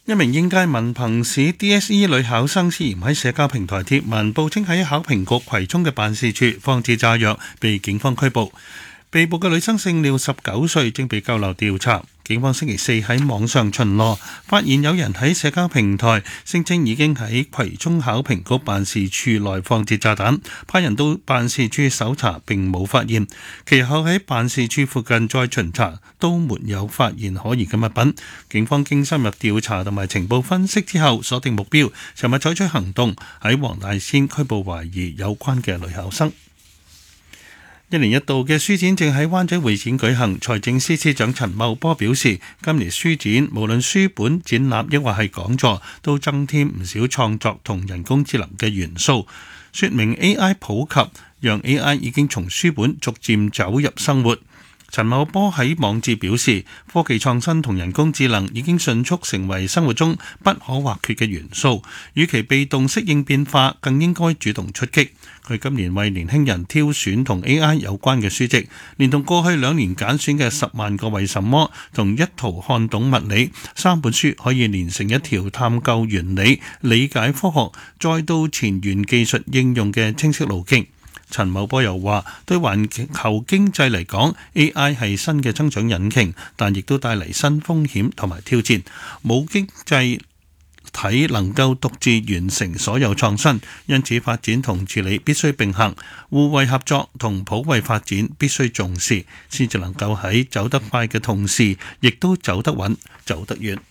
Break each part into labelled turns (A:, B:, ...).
A: 一名應屆文憑試 DSE 女考生涉嫌喺社交平台貼文，報稱喺考評局葵涌嘅辦事處放置炸藥，被警方拘捕。被捕嘅女生姓廖，19歲，正被扣留調查。警方星期四喺網上巡邏，發現有人喺社交平台聲稱已經喺葵涌考評局辦事處內放置炸彈，派人到辦事處搜查並冇發現。其後喺辦事處附近再巡查，都沒有發現可疑嘅物品。警方經深入調查同埋情報分析之後，鎖定目標，尋日採取行動，喺黃大仙拘捕懷疑有關嘅女考生。一年一度嘅書展正喺灣仔會展舉行，財政司司長陳茂波表示，今年書展無論書本、展覽抑或係講座，都增添唔少創作同人工智能嘅元素，說明 AI 普及，讓 AI 已經從書本逐漸走入生活。陳茂波喺網誌表示，科技創新同人工智能已經迅速成為生活中不可或缺嘅元素，與其被動適應變化，更應該主動出擊。佢今年為年輕人挑選同 AI 有關嘅書籍，連同過去2年揀選嘅10萬個為什麼同一圖看懂物理3本書，可以連成一條探究原理、理解科學，再到前沿技術應用嘅清晰路徑。陳茂波又話，對環球經濟嚟講 AI 係新嘅增長引擎，但亦都帶嚟新風險同埋挑戰，冇經濟體能夠獨自完成所有創新，因此發展同治理必須並行，互惠合作同普惠發展必須重視，先至能夠喺走得快嘅同時，亦都走得穩、走得遠。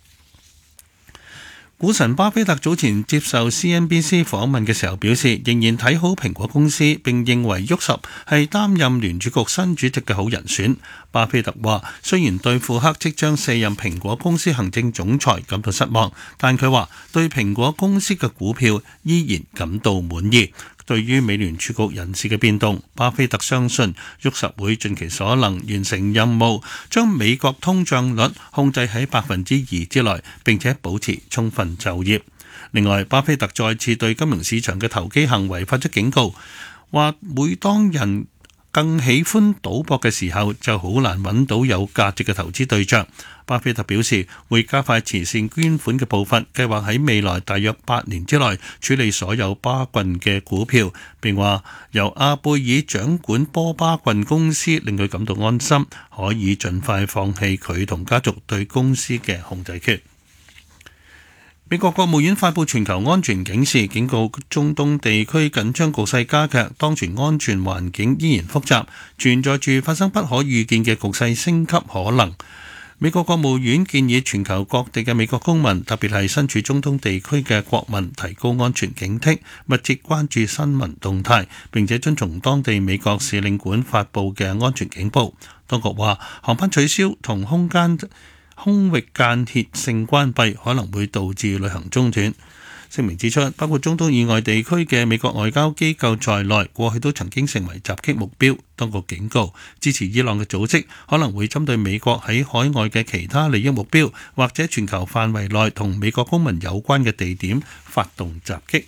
A: 股神巴菲特早前接受 CNBC 訪問嘅時候表示，仍然睇好蘋果公司，並認為沃什係擔任聯儲局新主席嘅好人選。巴菲特話，雖然對庫克即將卸任蘋果公司行政總裁感到失望，但佢話對蘋果公司嘅股票依然感到滿意。對於美聯儲局人事嘅變動，巴菲特相信沃什會盡其所能完成任務，將美國通脹率控制喺2%之內，並且保持充分就業。另外，巴菲特再次對金融市場嘅投機行為發出警告，話每當人更喜歡賭博嘅時候，就好難揾到有價值嘅投資對象。巴菲特表示會加快慈善捐款嘅步伐，計劃喺未來大約8年之內處理所有巴郡嘅股票，並話由阿貝爾掌管波巴郡公司令佢感到安心，可以盡快放棄佢同家族對公司嘅控制權。美國國務院發布全球安全警示，警告中東地區緊張局勢加劇，當前安全環境依然複雜，存在住發生不可預見嘅局勢升級可能。美國國務院建議全球各地嘅美國公民，特別係身處中東地區嘅國民，提高安全警惕，密切關注新聞動態，並且遵從當地美國使領館發布嘅安全警報。當局話，航班取消同空域間歇性關閉可能會導致旅行中斷。聲明指出，包括中東以外地區嘅美國外交機構在內，過去都曾經成為襲擊目標。當局警告，支持伊朗嘅組織可能會針對美國喺海外嘅其他利益目標，或者全球範圍內同美國公民有關嘅地點發動襲擊。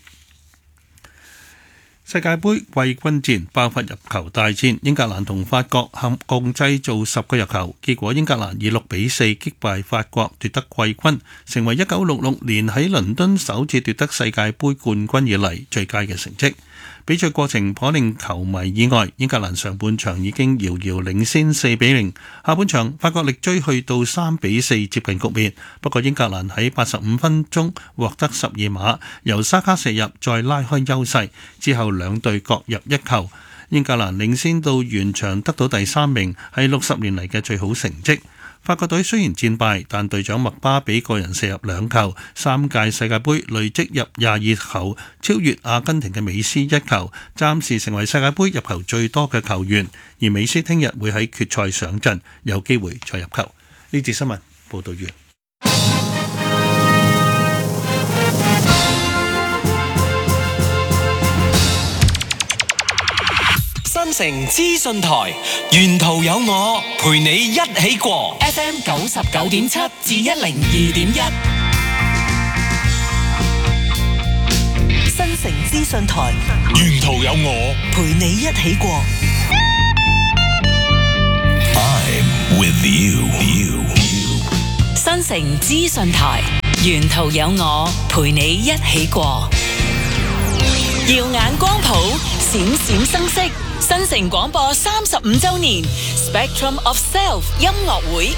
A: 世界盃季軍戰爆發入球大戰，英格蘭同法國共製造10個入球，結果英格蘭以6-4擊敗法國奪得季軍，成為1966年喺倫敦首次奪得世界盃冠軍以嚟最佳嘅成績。比賽過程頗令球迷意外，英格蘭上半場已經遙遙領先4-0，下半場法國力追去到3-4接近局面，不過英格蘭喺85分鐘獲得12碼，由沙卡射入再拉開優勢，之後兩隊各入1球，英格蘭領先到完場得到第3名，係60年嚟嘅最好成績。法國隊雖然戰敗，但隊長麥巴比個人射入2球，3屆世界盃累積入22球，超越阿根廷嘅美斯1球，暫時成為世界盃入球最多嘅球員。而美斯聽日會喺決賽上陣，有機會再入球。呢節新聞報道完。
B: 新城資訊台，沿途有我陪你一起過 FM 99.7至102.1。
C: 新城資訊台，
B: 沿途有我
C: 陪你一起過。
B: I'm with you。
C: 新城資訊台。 沿途有我陪你一起過。耀眼光譜，閃閃生息。新城廣播35週年 Spectrum of Self 音樂會。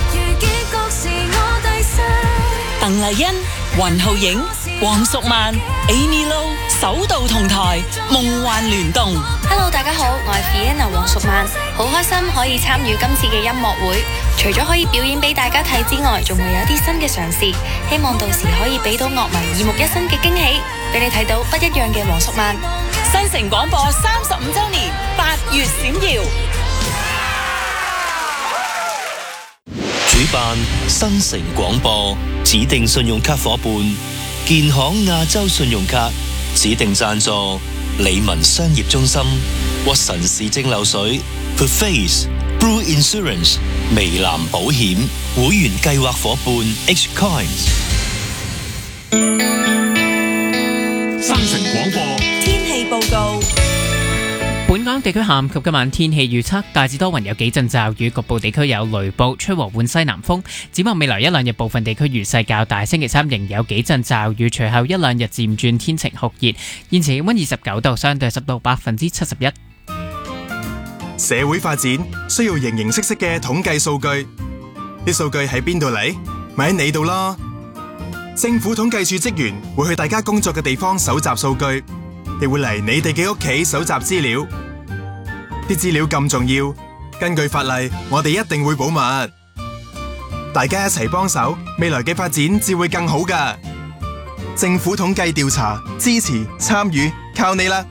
C: 鄧麗欣、雲浩影、黃淑曼、Amy Lo 首度同台，夢幻聯動。
D: Hello， 大家好，我係 Fiona 黃淑曼，好開心可以參與今次嘅音樂會。除咗可以表演俾大家睇之外，仲會有啲新嘅嘗試，希望到時可以俾到樂迷耳目一新嘅驚喜，俾你睇到不一樣嘅黃淑曼。
C: 新城廣播35週年8月閃耀。
E: 主辦新城廣播，指定信用卡夥伴建行亞洲信用卡，指定贊助理文商業中心、屈臣氏蒸餾水、Put Face、Blue Insurance、微藍保險會員計劃夥伴 H Coins。
F: 新城廣播
C: 天氣報告。
G: 本港地區下午及今晚天氣預測，大致多雲，有幾陣驟雨，局部地區有雷暴，吹和緩西南風。展望未來一兩日，部分地區雨勢較大，星期三仍有幾陣驟雨，隨後一兩日漸轉天晴酷熱。現時氣溫29度，相對濕度71%。
H: 社會發展需要形形色色嘅統計數據，啲數據喺邊度嚟？咪喺你度咯。政府統計處職員會去大家工作嘅地方搜集數據，亦會嚟你哋嘅屋企搜集資料。啲資料咁重要，根據法例，我哋一定會保密。大家一齊幫手，未來嘅發展至會更好㗎。政府統計調查，支持參與，靠你啦！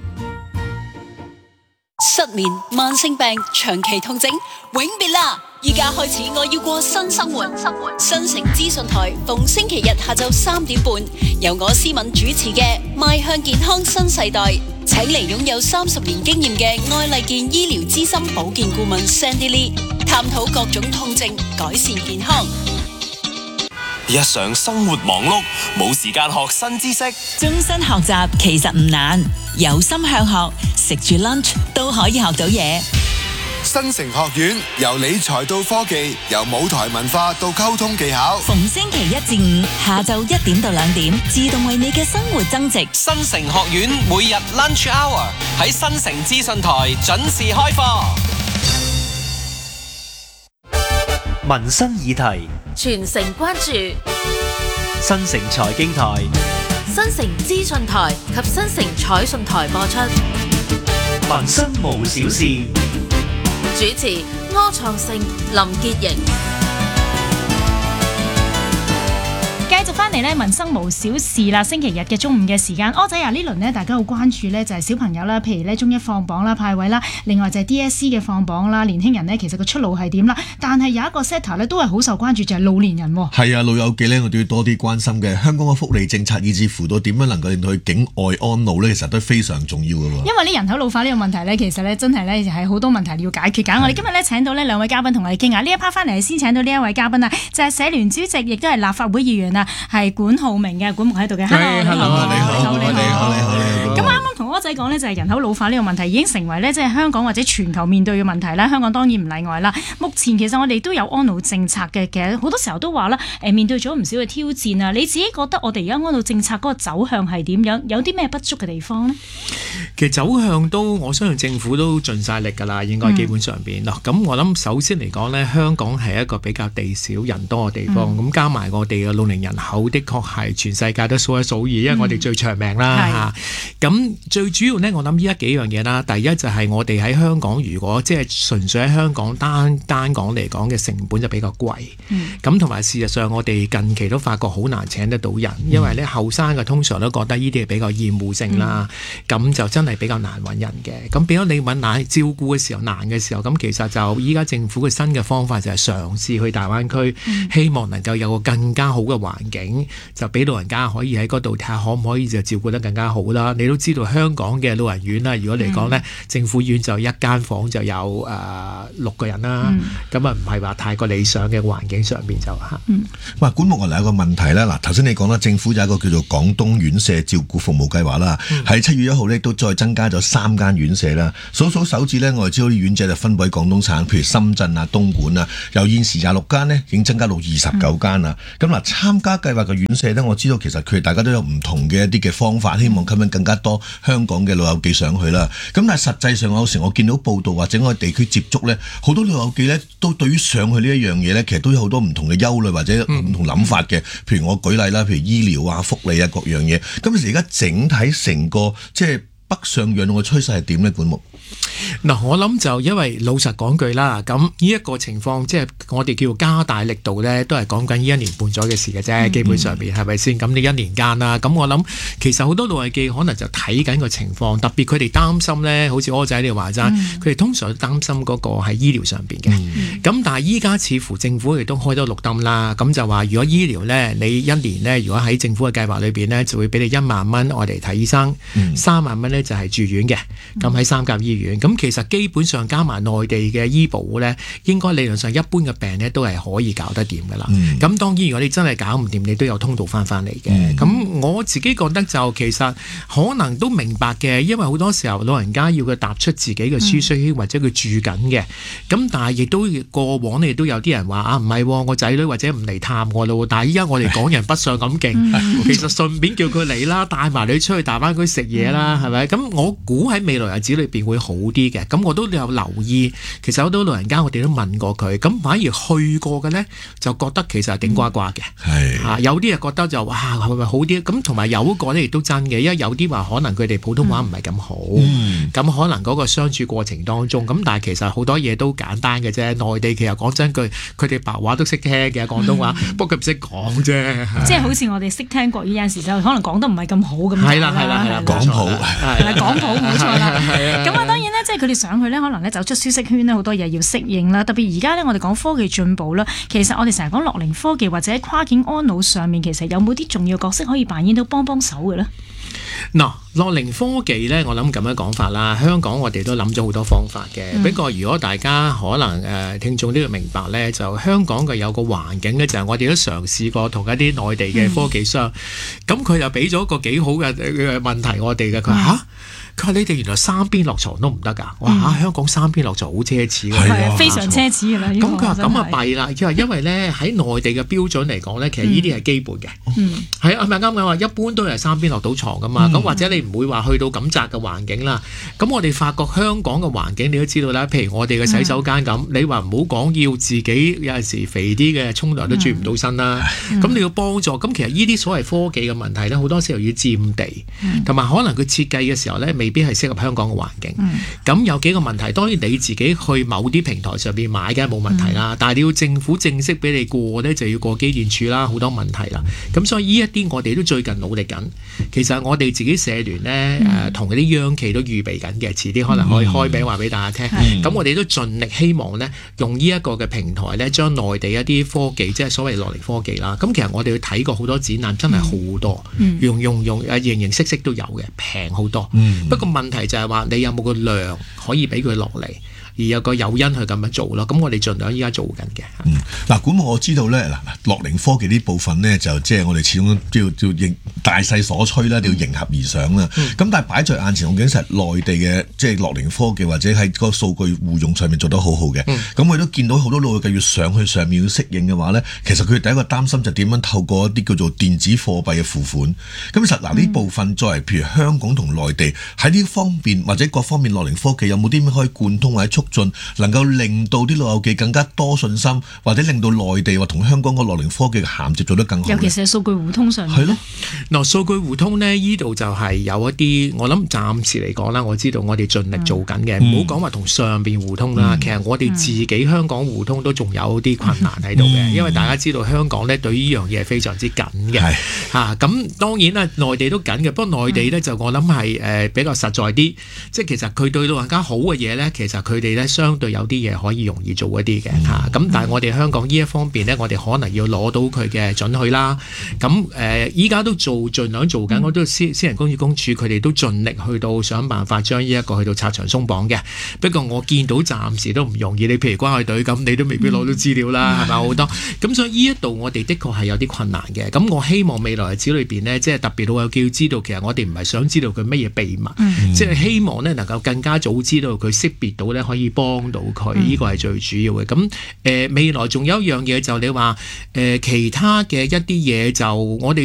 C: 失眠、慢性病、長期痛症，永別啦！依家開始，我要過新生活。新城資訊台逢星期日下晝3點半，由我思敏主持嘅《邁向健康新世代》，請嚟擁有30年經驗嘅愛麗健醫療資深保健顧問 Sandy Lee， 探討各種痛症，改善健康。
E: 日常生活忙碌，冇時間學新知識。
C: 終身學習其實唔難，有心向學，食住 lunch 都可以學到嘢。
I: 新城學院由理財到科技，由舞台文化到溝通技巧，
C: 逢星期1至5下晝1點到2點，自動為你嘅生活增值。
B: 新城學院每日 lunch hour 喺新城資訊台準時開課。
J: 民生議題，
K: 全城關注。
J: 新城財經台、
K: 新城資訊台及新城彩訊台播出。
J: 民生無小事。
K: 主持柯創盛、林潔瑩。
L: 繼續翻嚟咧，民生無小事啦。星期日嘅中午嘅時間，柯仔啊，呢輪呢大家好關注呢就係小朋友啦，譬如呢中一放榜啦、派位啦，另外就係 DSE 嘅放榜啦，年輕人呢其實個出路係點啦？但係有一個 sector 呢都係好受關注，就係老年人。
M: 係啊，老友記呢我都要多啲關心嘅。香港嘅福利政策以至乎到點樣能夠令到佢境外安老呢，其實都非常重要嘅喎。
L: 因為呢人口老化呢個問題呢，其實呢真係呢係好多問題要解決㗎。我哋今日呢請到呢兩位嘉賓同我哋傾下。呢一 part 翻嚟先請到呢一位嘉賓啊，就係社聯主席，亦都係立法會議員啊，係管浩鳴嘅。管浩喺度嘅。Hello， 你好。咁啱啱同柯仔講呢，就係人口老化呢個問題已經成為呢，即係香港或者全球面對嘅問題啦。香港當然唔例外啦。目前其實我哋都有安老政策嘅，其實好多時候都話啦，面對咗唔少嘅挑戰啊。你自己覺得我哋而家安老政策嗰個走向係點樣？有啲咩不足嘅地方呢？
N: 其實走向都我相信政府都盡晒力㗎啦，應該基本上邊咯。咁我諗首先嚟講呢，香港係一個比較地少人多嘅地方，咁加埋我哋嘅老齡人口的確係全世界都數一數二，因為我哋最長命啦嚇。咁最主要呢，我諗依家幾樣嘢啦。第一就係我哋喺香港，如果即係純粹喺香港單講嚟講嘅成本就比較貴。咁同埋事實上，我哋近期都發覺好難請得到人，因為呢後生嘅通常都覺得呢啲係比較厭惡性啦，咁就真係比較難揾人嘅。咁變咗你揾難照顧嘅時候難嘅時候，咁其實就依家政府嘅新嘅方法就係嘗試去大灣區，希望能夠有個更加好嘅環境，就俾老人家可以喺嗰度睇下可唔可以就照顧得更加好啦。你都知道香港嘅老人院啦，如果嚟講呢，政府院就一間房就有6個人啦，咁啊唔係話太過理想嘅環境上面就嚇。
M: 哇，管牧我嚟有個問題啦，嗱頭先你講啦，政府有一個叫做廣東院舍照顧服務計劃啦，喺7月1號呢都再增加咗3間院舍啦。數手指呢，我哋知道啲院舍就分布喺廣東省，譬如深圳啊、東莞啊，由現時26間呢已經增加到29間啦。咁嗱，參加計劃嘅院舍呢，我知道其實佢哋大家都有唔同嘅一啲嘅方法，希望吸引更加多香港嘅老友記上去啦。咁但係實際上有時我見到報道或者我地區接觸呢，好多老友記呢都對於上去呢一樣嘢呢，其實都有好多唔同嘅憂慮或者唔同諗法嘅。譬如我舉例啦，譬如醫療啊、福利啊各樣嘢。咁而家整體成個即係北上養老嘅趨勢係點呢？管牧？
N: 嗱，我諗就因為老實講句啦，咁呢一個情況即係我哋叫加大力度呢，都係講緊呢1年半載嘅事嘅啫，基本上邊係咪先？咁呢1年間啦，咁我諗其實好多老友記可能就睇緊個情況，特別佢哋擔心呢，好似柯仔你話齋，佢哋通常擔心嗰個係醫療上邊嘅。咁但係依家似乎政府亦都開咗綠燈啦，咁就話如果醫療呢，你1年呢，如果喺政府嘅計劃裏邊呢，就會俾你1萬蚊我哋睇醫生，3萬蚊呢就係住院嘅，咁喺3甲醫院。咁其實基本上加埋內地嘅醫保咧，應該理論上一般嘅病咧都係可以搞得掂噶啦。咁當然如果你真係搞唔掂，你都有通道翻嚟嘅。咁我自己覺得就其實可能都明白嘅，因為好多時候老人家要佢踏出自己嘅舒適圈或者佢住緊嘅。咁但係亦都過往你都有啲人話啊，唔係我仔女或者唔嚟探我咯。但係依家我哋港人北上咁勁，其實順便叫佢嚟啦，帶埋你出去大灣區食嘢啦，係咪？咁我估喺未來日子裏邊會好啲嘅。咁我都有留意，其實好多老人家我哋都問過佢，咁反而去過嘅呢，就覺得其實係頂呱呱嘅，有啲人覺得就哇係咪好啲？咁同埋有一個呢亦都真嘅，因為有啲話可能佢哋普通話唔係咁好，咁可能嗰個相處過程當中，咁但係其實好多嘢都簡單嘅啫。內地其實講真句，佢哋白話都識聽嘅廣東話，不過佢唔識講啫。即係
L: 好似我哋識聽國語有陣時就可能講得唔係咁好咁。
N: 係啦，
M: 講普
L: 講普冇錯啦。咁啊當然咧，即係佢哋上去咧，可能咧走出舒適圈咧，好多嘢要適應啦。特別而家咧，我哋講科技進步啦，其實我哋成日講樂齡科技或者跨境安老上面，其實有冇啲重要角色可以扮演到幫手嘅咧？
N: 嗱，樂齡科技咧，我諗咁樣講法啦。香港我哋都諗咗好多方法嘅。不過如果大家可能聽眾都要明白咧，就香港嘅有個環境咧，就係我哋都嘗試過同一啲內地嘅科技商，咁佢又俾咗個幾好嘅問題我哋嘅，佢話佢話你哋原來3邊落床都唔得㗎，哇！香港3邊落床好奢侈㗎，
L: 係非常奢侈㗎啦。
N: 咁佢話咁啊弊啦，因為咧喺內地嘅標準嚟講咧，其實呢啲係基本嘅，係咪啱啱話一般都係3邊落到床㗎嘛？咁或者你唔會話去到咁窄嘅環境啦。咁我哋發覺香港嘅環境你都知道啦，譬如我哋嘅洗手間咁，你話唔好講要自己有陣時肥啲嘅沖涼都轉唔到身啦。咁你要幫助，咁其實呢啲所謂科技嘅問題咧，好多時候要佔地，同埋可能佢設計嘅時候咧，未必係適合香港嘅環境。咁有幾個問題，當然你自己去某啲平台上邊買嘅冇問題啦，但係你要政府正式俾你過咧，就要過機電署啦，好多問題啦。咁所以呢一啲我哋都最近努力緊。其實我哋自己社聯呢，同嗰啲央企都預備緊嘅，遲啲可能可以開名話俾大家聽。咁我哋都盡力希望呢，用呢一個嘅平台呢，將內地一啲科技，即係所謂樂齡科技啦。咁其實我哋去睇過好多展覽，真係好多，用形形色色都有嘅，平好多。不過問題就係話你有冇個量可以俾佢落嚟，而有個誘因去咁樣做咯。咁我哋盡量依家做緊嘅。
M: 嗱，咁我知道咧，嗱，樂齡科技呢部分呢，就即係我哋始終都要應大勢所趨啦，都要迎合而上啦。咁但係擺在眼前，我見實內地嘅即係樂齡科技或者喺個數據互用上面做得好好嘅。咁我都見到好多老友記要上去上面要適應嘅話呢，其實佢第一個擔心就點樣透過一啲叫做電子貨幣嘅付款。咁其實嗱，呢部分作為譬如香港同內地喺呢方面或者各方面樂齡科技有冇啲咩可以貫通或者促進，能夠令到啲老友記更加多信心，或者令到內地或同香港個樂齡科技嘅銜接做得更好。
L: 尤其是係數據互通上面。
N: 係咯，嗱，數據互通呢，依度就係有一啲，我諗暫時嚟講啦，我知道我哋盡力做緊嘅，唔好講話同上邊互通啦。其實我哋自己香港互通都仲有啲困難喺度嘅，因為大家知道香港呢對呢樣嘢係非常之緊嘅嚇。咁當然啦，內地都緊嘅，不過內地呢就我諗係比較實在啲，即係其實佢對老人家好嘅嘢呢，其實佢哋咧相對有啲嘢可以容易做一啲嘅嚇。咁但係我哋香港呢一方面咧，我哋可能要攞到佢嘅准許啦。咁依家都盡量做緊，我都私人公署佢哋都盡力去到想辦法將呢一個去到拆牆鬆綁嘅。不過我見到暫時都唔容易，你譬如關愛隊咁，你都未必攞到資料啦，係咪好多？咁所以呢一度我哋的確係有啲困難嘅。咁我希望未來日子裏邊呢，即係特別老友記要知道，其實我哋唔係想知道佢乜嘢秘密，即係希望呢能夠更加早知道佢識別到呢，可以幫到佢，呢個係最主要嘅。咁未來仲有一樣嘢就你話其他嘅一啲嘢就我哋。